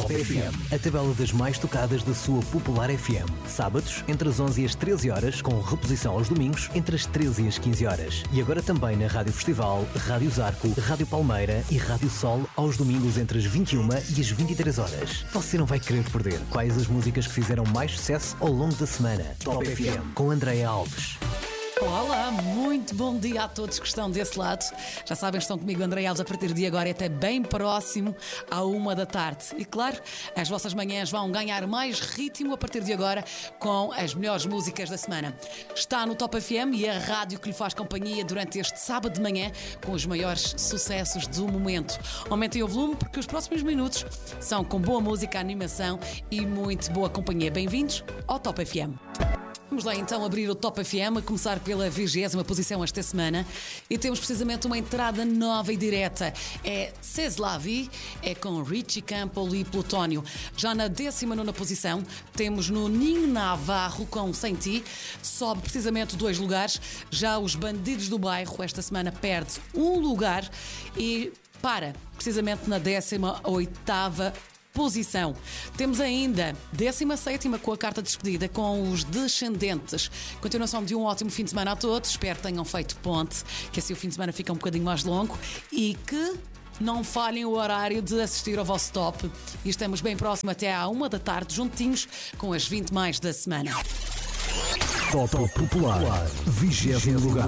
Top FM, a tabela das mais tocadas da sua popular FM. Sábados, entre as 11 e as 13 horas, com reposição aos domingos, entre as 13 e as 15 horas. E agora também na Rádio Festival, Rádio Zarco, Rádio Palmeira e Rádio Sol, aos domingos entre as 21 e as 23 horas. Você não vai querer perder quais as músicas que fizeram mais sucesso ao longo da semana. Top FM, com Andréia Alves. Olá, muito bom dia a todos que estão desse lado. Já sabem, estão comigo Andréia Alves a partir de agora e até bem próximo à 1 da tarde. E claro, as vossas manhãs vão ganhar mais ritmo a partir de agora com as melhores músicas da semana. Está no Top FM e a rádio que lhe faz companhia durante este sábado de manhã com os maiores sucessos do momento. Aumentem o volume porque os próximos minutos são com boa música, animação e muito boa companhia. Bem-vindos ao Top FM. Vamos lá então abrir o Top FM, a começar pela 20ª posição esta semana e temos precisamente uma entrada nova e direta. É C'est la vie, é com Richie Campbell e Plutónio. Já na 19ª posição temos no Ninho Navarro com Sem Ti, sobe precisamente 2 lugares. Já os Bandidos do Bairro esta semana perde 1 lugar e para precisamente na 18ª posição. Temos ainda 17ª com a carta de despedida com os Descendentes. Continuação de um ótimo fim de semana a todos. Espero que tenham feito ponte, que assim o fim de semana fica um bocadinho mais longo e que não falhem o horário de assistir ao vosso top. E estamos bem próximo até à 1 da tarde, juntinhos com as 20 mais da semana. Top Popular, 20º lugar.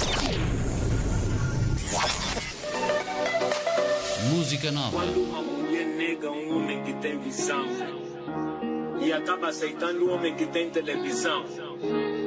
Música nova. Quando uma mulher nega um homem que tem visão e acaba aceitando um homem que tem televisão,